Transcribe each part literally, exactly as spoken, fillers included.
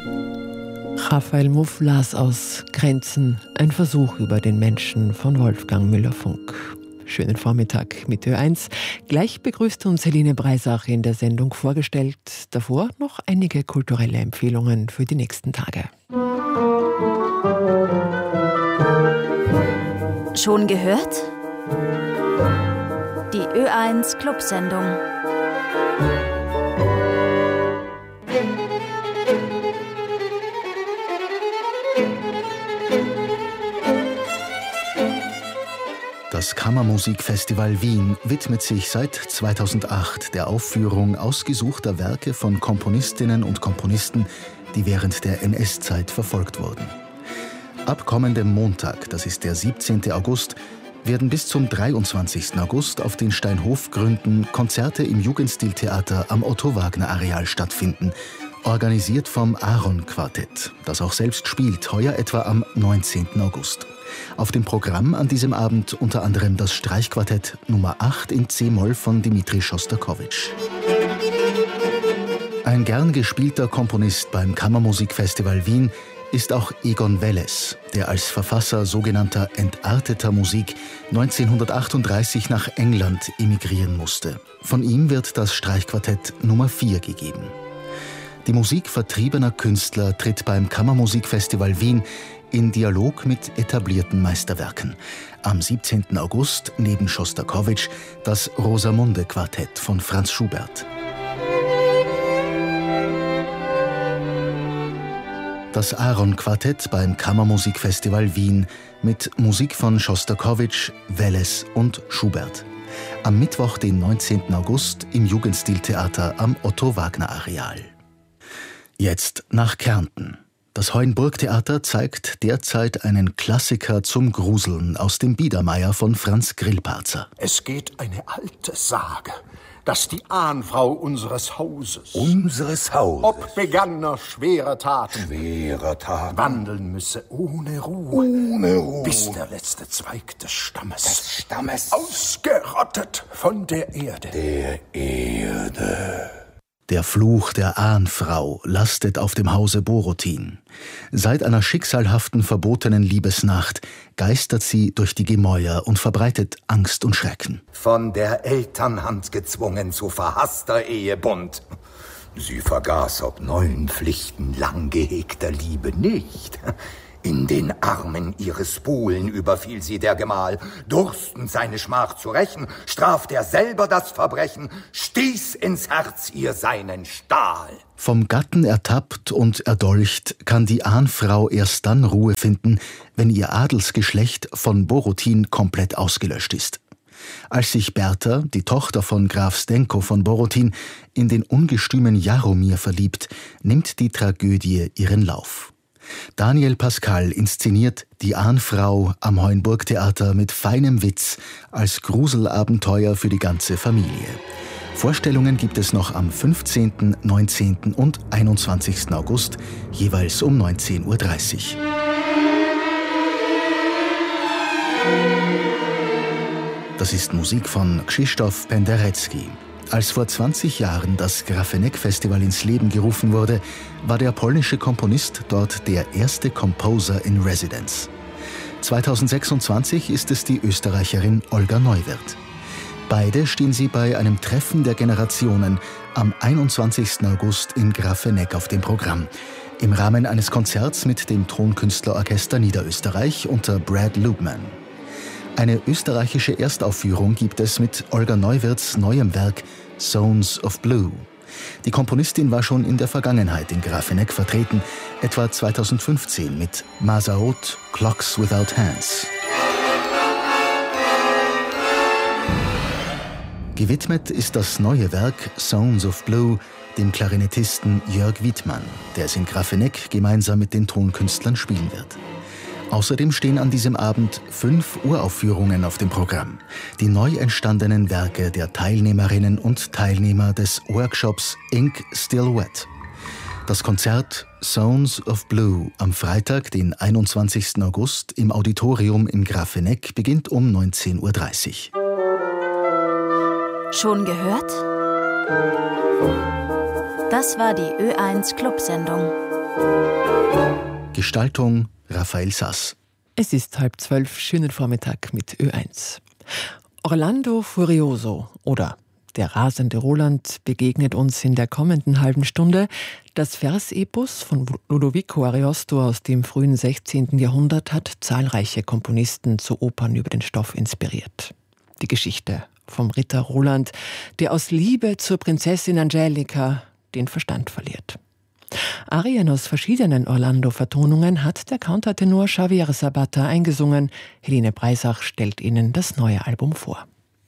Raphael Muff las aus Grenzen, ein Versuch über den Menschen von Wolfgang Müller-Funk. Schönen Vormittag mit Ö eins. Gleich begrüßt uns Helene Breisach in der Sendung vorgestellt. Davor noch einige kulturelle Empfehlungen für die nächsten Tage. Schon gehört? Die Ö eins Clubsendung. Das Kammermusikfestival Wien widmet sich seit zweitausendacht der Aufführung ausgesuchter Werke von Komponistinnen und Komponisten, die während der N S-Zeit verfolgt wurden. Ab kommendem Montag, das ist der siebzehnten August, werden bis zum dreiundzwanzigsten August auf den Steinhof-Gründen Konzerte im Jugendstiltheater am Otto-Wagner-Areal stattfinden, organisiert vom Aaron-Quartett, das auch selbst spielt, heuer etwa am neunzehnten August. Auf dem Programm an diesem Abend unter anderem das Streichquartett Nummer acht in C-Moll von Dmitri Schostakowitsch. Ein gern gespielter Komponist beim Kammermusikfestival Wien ist auch Egon Welles, der als Verfasser sogenannter entarteter Musik neunzehnhundertachtunddreißig nach England emigrieren musste. Von ihm wird das Streichquartett Nummer vier gegeben. Die Musik vertriebener Künstler tritt beim Kammermusikfestival Wien in Dialog mit etablierten Meisterwerken. Am siebzehnten August neben Schostakowitsch das Rosamunde-Quartett von Franz Schubert. Das Aaron-Quartett beim Kammermusikfestival Wien mit Musik von Schostakowitsch, Welles und Schubert. Am Mittwoch, den neunzehnten August im Jugendstiltheater am Otto-Wagner-Areal. Jetzt nach Kärnten. Das Heuenburg-Theater zeigt derzeit einen Klassiker zum Gruseln aus dem Biedermeier von Franz Grillparzer. Es geht eine alte Sage, dass die Ahnfrau unseres Hauses, unseres Hauses, ob begangener schwerer Taten, schwerer Taten, wandeln müsse ohne Ruhe, ohne Ruhe, bis der letzte Zweig des Stammes, des Stammes, ausgerottet von der Erde, der Erde. Der Fluch der Ahnfrau lastet auf dem Hause Borotin. Seit einer schicksalhaften, verbotenen Liebesnacht geistert sie durch die Gemäuer und verbreitet Angst und Schrecken. Von der Elternhand gezwungen zu verhasster Ehebund. Sie vergaß ob neuen Pflichten lang gehegter Liebe nicht. In den Armen ihres Buhlen überfiel sie der Gemahl. Durstend seine Schmach zu rächen, straft er selber das Verbrechen, stieß ins Herz ihr seinen Stahl. Vom Gatten ertappt und erdolcht kann die Ahnfrau erst dann Ruhe finden, wenn ihr Adelsgeschlecht von Borotin komplett ausgelöscht ist. Als sich Bertha, die Tochter von Graf Stenko von Borotin, in den ungestümen Jaromir verliebt, nimmt die Tragödie ihren Lauf. Daniel Pascal inszeniert Die Ahnfrau am Heuenburg-Theater mit feinem Witz als Gruselabenteuer für die ganze Familie. Vorstellungen gibt es noch am fünfzehnten, neunzehnten und einundzwanzigsten August, jeweils um neunzehn Uhr dreißig. Das ist Musik von Krzysztof Penderecki. Als vor zwanzig Jahren das Grafenek-Festival ins Leben gerufen wurde, war der polnische Komponist dort der erste Composer in Residence. zweitausendsechsundzwanzig ist es die Österreicherin Olga Neuwirth. Beide stehen sie bei einem Treffen der Generationen am einundzwanzigsten August in Grafenek auf dem Programm, im Rahmen eines Konzerts mit dem Tonkünstlerorchester Niederösterreich unter Brad Lubman. Eine österreichische Erstaufführung gibt es mit Olga Neuwirths neuem Werk Zones of Blue. Die Komponistin war schon in der Vergangenheit in Grafenek vertreten, etwa zweitausendfünfzehn mit Mazaot, Clocks Without Hands. Gewidmet ist das neue Werk Zones of Blue dem Klarinettisten Jörg Wiedmann, der es in Grafenek gemeinsam mit den Tonkünstlern spielen wird. Außerdem stehen an diesem Abend fünf Uraufführungen auf dem Programm. Die neu entstandenen Werke der Teilnehmerinnen und Teilnehmer des Workshops Ink Still Wet. Das Konzert Zones of Blue am Freitag, den einundzwanzigsten August im Auditorium in Grafenek beginnt um neunzehn Uhr dreißig. Schon gehört? Das war die Ö eins Clubsendung. Gestaltung Raphael Sass. Es ist halb zwölf, schönen Vormittag mit Ö eins. Orlando Furioso oder Der rasende Roland begegnet uns in der kommenden halben Stunde. Das Versepos von Ludovico Ariosto aus dem frühen sechzehnten Jahrhundert hat zahlreiche Komponisten zu Opern über den Stoff inspiriert. Die Geschichte vom Ritter Roland, der aus Liebe zur Prinzessin Angelica den Verstand verliert. Arien aus verschiedenen Orlando-Vertonungen hat der Countertenor Xavier Sabata eingesungen. Helene Breisach stellt Ihnen das neue Album vor.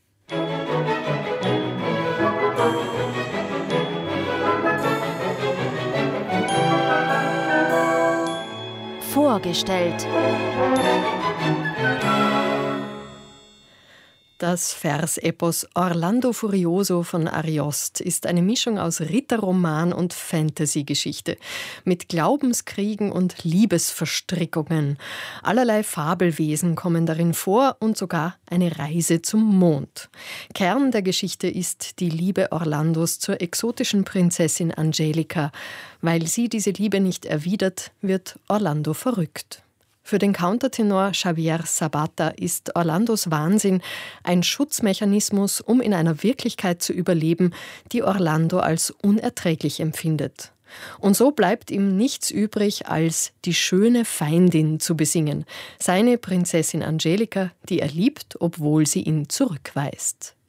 Vorgestellt. Das Versepos Orlando Furioso von Ariost ist eine Mischung aus Ritterroman und Fantasy-Geschichte mit Glaubenskriegen und Liebesverstrickungen. Allerlei Fabelwesen kommen darin vor und sogar eine Reise zum Mond. Kern der Geschichte ist die Liebe Orlandos zur exotischen Prinzessin Angelica. Weil sie diese Liebe nicht erwidert, wird Orlando verrückt. Für den Countertenor Xavier Sabata ist Orlandos Wahnsinn ein Schutzmechanismus, um in einer Wirklichkeit zu überleben, die Orlando als unerträglich empfindet. Und so bleibt ihm nichts übrig, als die schöne Feindin zu besingen, seine Prinzessin Angelica, die er liebt, obwohl sie ihn zurückweist.